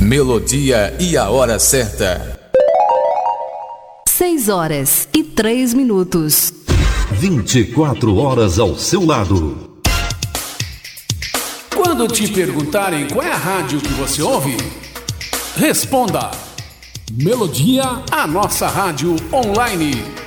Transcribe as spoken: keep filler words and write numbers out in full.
Melodia e a hora certa. Seis horas e três minutos. vinte e quatro horas ao seu lado. Quando te perguntarem qual é a rádio que você ouve, responda: Melodia, a nossa rádio online.